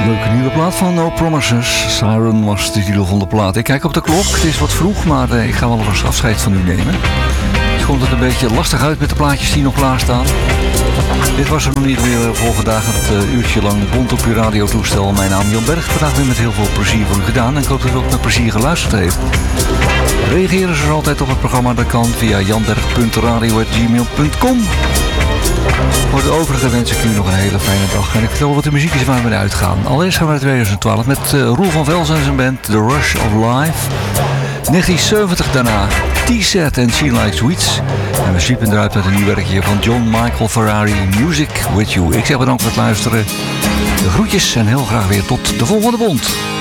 Leuke nieuwe plaat van No Promises. Siren was de titel van de plaat. Ik kijk op de klok, het is wat vroeg, maar ik ga wel eens afscheid van u nemen. Het komt het een beetje lastig uit met de plaatjes die nog klaarstaan. Dit was er nog niet weer voor vandaag, het uurtje lang bond op uw radiotoestel. Mijn naam Jan Berg, vandaag weer met heel veel plezier voor u gedaan en ik hoop dat u ook met plezier geluisterd heeft. Reageren ze altijd op het programma, dat kan via janberg.radio@gmail.com. Voor de overige wens ik u nog een hele fijne dag. En ik vertel wat de muziek is waar we mee uitgaan. Allereerst gaan we naar 2012 met Roel van Velzen en zijn band The Rush of Life. 1970 daarna T-Set en She Likes Sweets. En we sliepen eruit met een nieuw werkje van John Michael Ferrari, Music With You. Ik zeg bedankt voor het luisteren. De groetjes en heel graag weer tot de volgende bond.